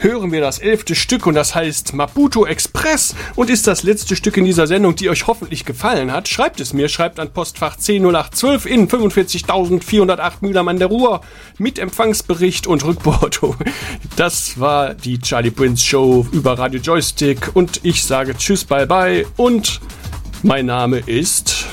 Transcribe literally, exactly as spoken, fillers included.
hören wir das elfte Stück und das heißt Maputo Express und ist das letzte Stück in dieser Sendung, die euch hoffentlich gefallen hat. Schreibt es mir, schreibt an Postfach zehn null acht zwölf in fünfundvierzigtausendvierhundertacht Mülheim an der Ruhr mit Empfangsbericht und Rückporto. Das war die Charlie Prince Show über Radio Joystick und ich sage Tschüss, bye bye und mein Name ist